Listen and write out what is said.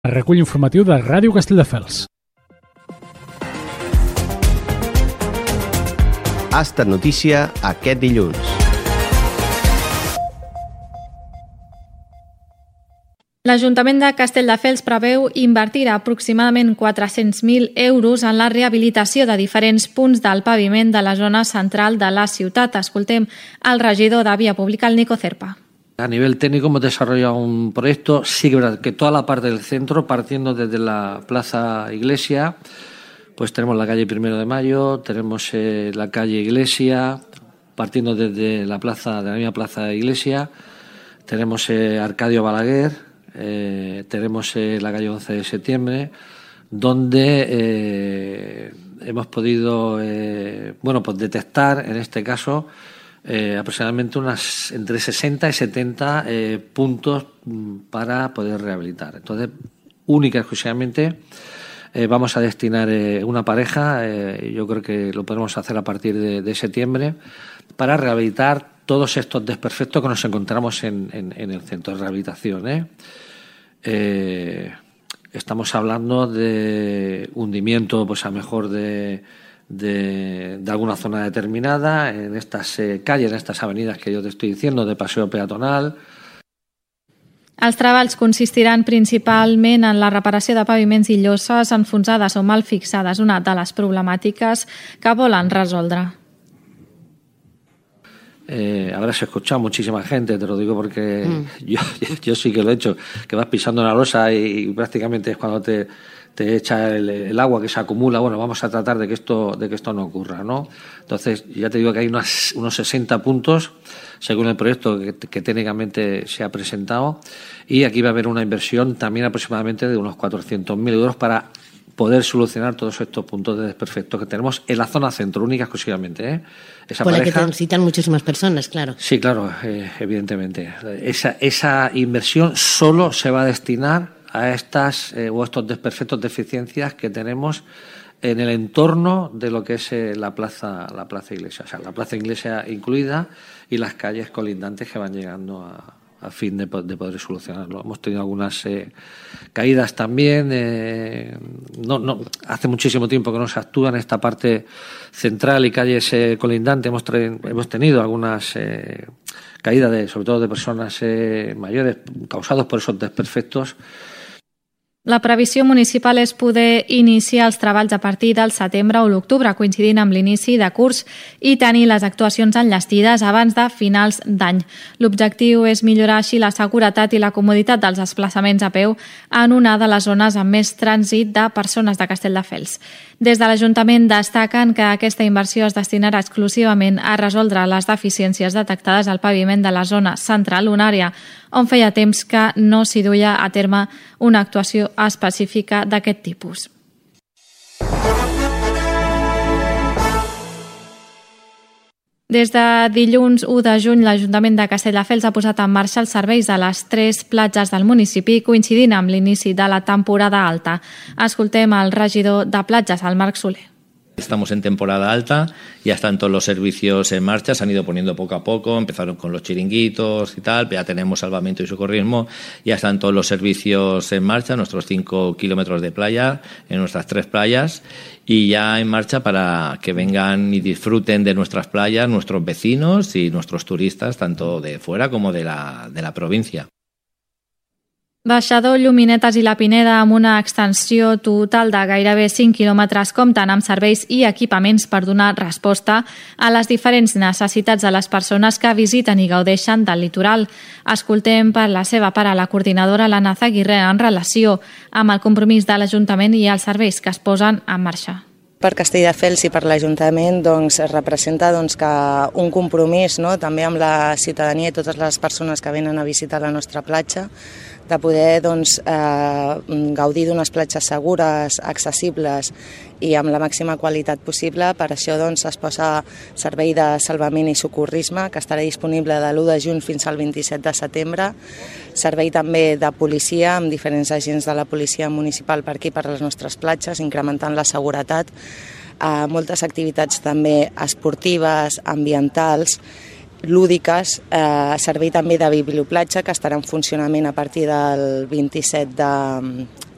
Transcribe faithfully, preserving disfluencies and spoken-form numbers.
Recull informatiu de Ràdio Castelldefels. Ha estat notícia aquest dilluns. L'Ajuntament de Castelldefels preveu invertir aproximadament quatre-cents mil euros en la rehabilitació de diferents punts del paviment de la zona central de la ciutat. Escoltem el regidor de Vía Pública, el Nico Cerpa. A nivel técnico hemos desarrollado un proyecto, sí que es verdad que toda la parte del centro, partiendo desde la Plaza Iglesia, pues tenemos la calle Primero de Mayo, tenemos eh, la calle Iglesia, partiendo desde la plaza, de la misma Plaza Iglesia, tenemos eh, Arcadio Balaguer, eh, tenemos eh, la calle once de septiembre, donde eh, hemos podido eh, bueno, pues detectar, en este caso, Eh, aproximadamente unas entre sesenta y setenta eh, puntos para poder rehabilitar. Entonces, única y exclusivamente eh, vamos a destinar eh, una pareja, eh, yo creo que lo podemos hacer a partir de, de septiembre, para rehabilitar todos estos desperfectos que nos encontramos en, en, en el centro de rehabilitación. ¿eh? Eh, estamos hablando de hundimiento, pues a lo mejor de De, de alguna zona determinada, en estas eh, calles, en estas avenidas que yo te estoy diciendo, de paseo peatonal. Els treballs consistiran principalment en la reparació de paviments i lloses enfonsades o mal fixades, una de les problemàtiques que volen resoldre. Eh, habrás escuchado muchísima gente, te lo digo porque mm. yo, yo sí que lo he hecho, que vas pisando una losa y, y prácticamente es cuando te... te echa el, el agua que se acumula. Bueno, vamos a tratar de que esto de que esto no ocurra, ¿no? Entonces, ya te digo que hay unas, unos sesenta puntos, según el proyecto que, que técnicamente se ha presentado, y aquí va a haber una inversión también aproximadamente de unos cuatrocientos mil euros para poder solucionar todos estos puntos de desperfecto que tenemos en la zona centro, única exclusivamente. ¿eh? Esa Por la pareja, que transitan muchísimas personas, claro. Sí, claro, eh, evidentemente. Esa, esa inversión solo se va a destinar a estas eh, o estos desperfectos, deficiencias que tenemos en el entorno de lo que es eh, la plaza la plaza Iglesia, o sea, la plaza Iglesia incluida y las calles colindantes que van llegando a, a fin de, de poder solucionarlo. Hemos tenido algunas eh, caídas también. Eh, no, no, hace muchísimo tiempo que no se actúa en esta parte central y calles eh, colindantes. Hemos, hemos tenido algunas eh, caídas, de, sobre todo de personas eh, mayores, causados por esos desperfectos. La previsió municipal és poder iniciar els treballs a partir del setembre o l'octubre, coincidint amb l'inici de curs, i tenir les actuacions enllestides abans de finals d'any. L'objectiu és millorar així la seguretat i la comoditat dels desplaçaments a peu en una de les zones amb més trànsit de persones de Castelldefels. Des de l'Ajuntament destaquen que aquesta inversió es destinarà exclusivament a resoldre les deficiències detectades al paviment de la zona central, una àrea on feia temps que no s'hi duia a terme una actuació específica d'aquest tipus. Des de dilluns u de juny, l'Ajuntament de Castelldefels ha posat en marxa els serveis a les tres platges del municipi, coincidint amb l'inici de la temporada alta. Escoltem el regidor de platges, el Marc Soler. Estamos en temporada alta, ya están todos los servicios en marcha, se han ido poniendo poco a poco, empezaron con los chiringuitos y tal, ya tenemos salvamento y socorrismo, ya están todos los servicios en marcha, nuestros cinco kilómetros de playa, en nuestras tres playas, y ya en marcha para que vengan y disfruten de nuestras playas nuestros vecinos y nuestros turistas, tanto de fuera como de la, de la provincia. Baixador, Lluminetes i la Pineda, amb una extensió total de gairebé cinc quilòmetres, compten amb serveis i equipaments per donar resposta a les diferents necessitats de les persones que visiten i gaudeixen del litoral. Escoltem per la seva part a la coordinadora Lana Zaguirre en relació amb el compromís de l'Ajuntament i els serveis que es posen en marxa. Per Castelldefels i per l'Ajuntament doncs, representa doncs, que un compromís, no? també amb la ciutadania i totes les persones que venen a visitar la nostra platja, de poder doncs, eh, gaudir d'unes platges segures, accessibles i amb la màxima qualitat possible. Per això doncs, es posa servei de salvament i socorrisme, que estarà disponible de l'u de juny fins al vint-i-set de setembre. Servei també de policia, amb diferents agents de la policia municipal per aquí, per les nostres platges, incrementant la seguretat. Eh, moltes activitats també esportives, ambientals, lúdiques, eh, servei també de biblioplatja, que estarà en funcionament a partir del vint-i-set de